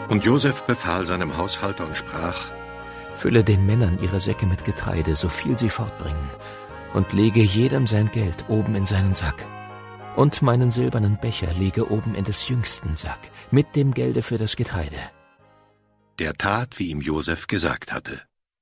Und Josef befahl seinem Haushalter und sprach: Fülle den Männern ihre Säcke mit Getreide, so viel sie fortbringen, und lege jedem sein Geld oben in seinen Sack. Und meinen silbernen Becher lege oben in des Jüngsten Sack, mit dem Gelde für das Getreide. Der tat, wie ihm Josef gesagt hatte.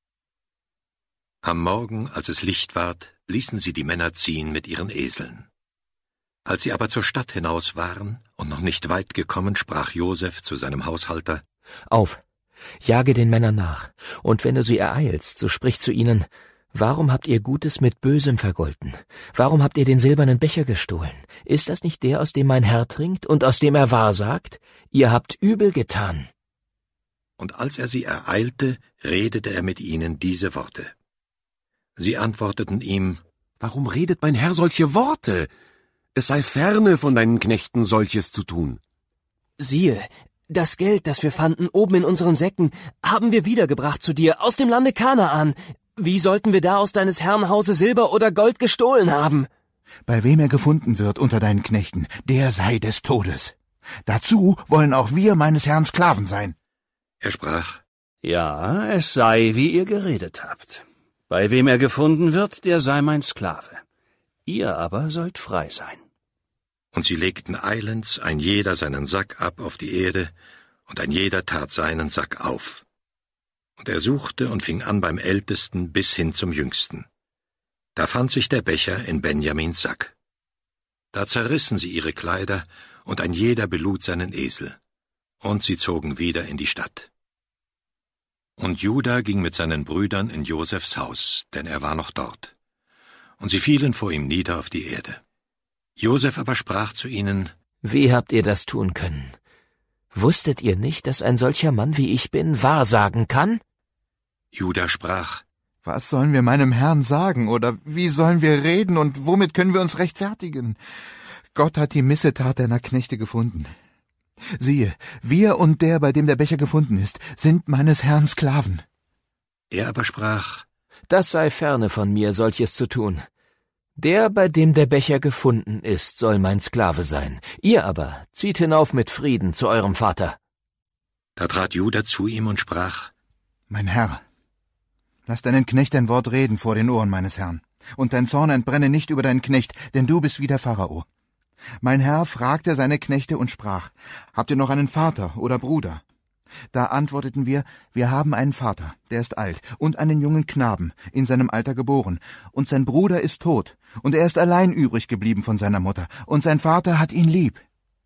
Am Morgen, als es Licht ward, ließen sie die Männer ziehen mit ihren Eseln. Als sie aber zur Stadt hinaus waren und noch nicht weit gekommen, sprach Josef zu seinem Haushalter: Auf, jage den Männern nach, und wenn du sie ereilst, so sprich zu ihnen: Warum habt ihr Gutes mit Bösem vergolten? Warum habt ihr den silbernen Becher gestohlen? Ist das nicht der, aus dem mein Herr trinkt und aus dem er wahrsagt? Ihr habt übel getan. Und als er sie ereilte, redete er mit ihnen diese Worte. Sie antworteten ihm: Warum redet mein Herr solche Worte? Es sei ferne von deinen Knechten, solches zu tun. Siehe, das Geld, das wir fanden oben in unseren Säcken, haben wir wiedergebracht zu dir aus dem Lande Kanaan. Wie sollten wir da aus deines Herrn Hause Silber oder Gold gestohlen haben? Bei wem er gefunden wird unter deinen Knechten, der sei des Todes. Dazu wollen auch wir meines Herrn Sklaven sein. Er sprach: Ja, es sei, wie ihr geredet habt. Bei wem er gefunden wird, der sei mein Sklave. Ihr aber sollt frei sein. Und sie legten eilends ein jeder seinen Sack ab auf die Erde, und ein jeder tat seinen Sack auf. Und er suchte und fing an beim Ältesten bis hin zum Jüngsten. Da fand sich der Becher in Benjamins Sack. Da zerrissen sie ihre Kleider, und ein jeder belud seinen Esel. Und sie zogen wieder in die Stadt. Und Juda ging mit seinen Brüdern in Josefs Haus, denn er war noch dort. Und sie fielen vor ihm nieder auf die Erde. Josef aber sprach zu ihnen: Wie habt ihr das tun können? Wusstet ihr nicht, dass ein solcher Mann wie ich bin wahrsagen kann? Juda sprach: Was sollen wir meinem Herrn sagen, oder wie sollen wir reden, und womit können wir uns rechtfertigen? Gott hat die Missetat deiner Knechte gefunden. Siehe, wir und der, bei dem der Becher gefunden ist, sind meines Herrn Sklaven. Er aber sprach: Das sei ferne von mir, solches zu tun. Der, bei dem der Becher gefunden ist, soll mein Sklave sein. Ihr aber zieht hinauf mit Frieden zu eurem Vater. Da trat Juda zu ihm und sprach: Mein Herr, lass deinen Knecht ein Wort reden vor den Ohren meines Herrn, und dein Zorn entbrenne nicht über deinen Knecht, denn du bist wie der Pharao. Mein Herr fragte seine Knechte und sprach: Habt ihr noch einen Vater oder Bruder? Da antworteten wir: Wir haben einen Vater, der ist alt, und einen jungen Knaben, in seinem Alter geboren, und sein Bruder ist tot, und er ist allein übrig geblieben von seiner Mutter, und sein Vater hat ihn lieb.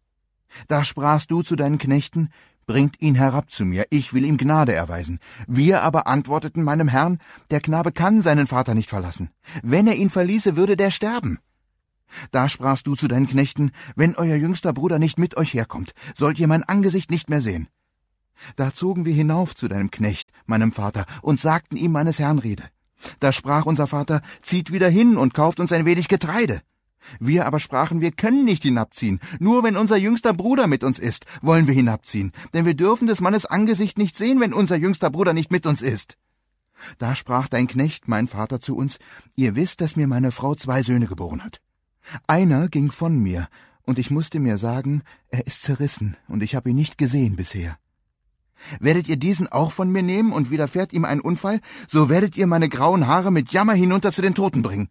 Da sprachst du zu deinen Knechten: Bringt ihn herab zu mir, ich will ihm Gnade erweisen. Wir aber antworteten meinem Herrn: Der Knabe kann seinen Vater nicht verlassen. Wenn er ihn verließe, würde der sterben. Da sprachst du zu deinen Knechten: Wenn euer jüngster Bruder nicht mit euch herkommt, sollt ihr mein Angesicht nicht mehr sehen. Da zogen wir hinauf zu deinem Knecht, meinem Vater, und sagten ihm meines Herrn Rede. Da sprach unser Vater: Zieht wieder hin und kauft uns ein wenig Getreide. Wir aber sprachen: Wir können nicht hinabziehen, nur wenn unser jüngster Bruder mit uns ist, wollen wir hinabziehen, denn wir dürfen des Mannes Angesicht nicht sehen, wenn unser jüngster Bruder nicht mit uns ist. Da sprach dein Knecht, mein Vater, zu uns: Ihr wisst, dass mir meine Frau 2 Söhne geboren hat. Einer ging von mir, und ich musste mir sagen: Er ist zerrissen, und ich habe ihn nicht gesehen bisher. Werdet ihr diesen auch von mir nehmen, und widerfährt ihm ein Unfall, so werdet ihr meine grauen Haare mit Jammer hinunter zu den Toten bringen.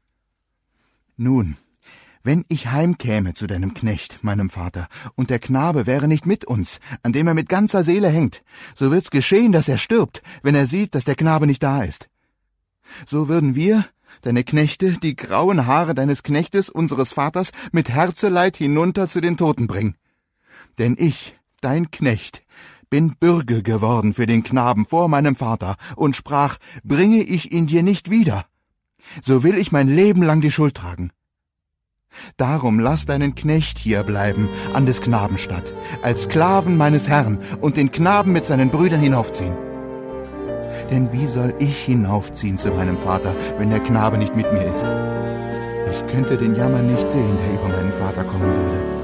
Nun, wenn ich heimkäme zu deinem Knecht, meinem Vater, und der Knabe wäre nicht mit uns, an dem er mit ganzer Seele hängt, so wird's geschehen, dass er stirbt, wenn er sieht, dass der Knabe nicht da ist. So würden wir, deine Knechte, die grauen Haare deines Knechtes, unseres Vaters, mit Herzeleid hinunter zu den Toten bringen. Denn ich, dein Knecht, bin Bürge geworden für den Knaben vor meinem Vater und sprach: Bringe ich ihn dir nicht wieder, so will ich mein Leben lang die Schuld tragen. Darum lass deinen Knecht hier bleiben an des Knaben statt, als Sklaven meines Herrn, und den Knaben mit seinen Brüdern hinaufziehen. Denn wie soll ich hinaufziehen zu meinem Vater, wenn der Knabe nicht mit mir ist? Ich könnte den Jammer nicht sehen, der über meinen Vater kommen würde.